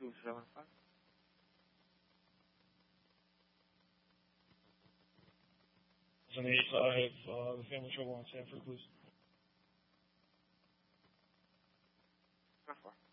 275. It's an 8-5, the family trouble on Sanford, please. 10-4.